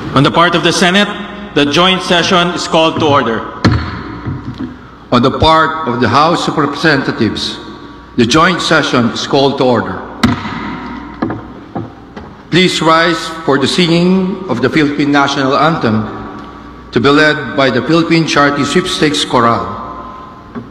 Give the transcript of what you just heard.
On the part of the Senate, the joint session is called to order. On the part of the House of Representatives, the joint session is called to order. Please rise for the singing of the Philippine National Anthem to be led by the Philippine Charity Sweepstakes Chorale.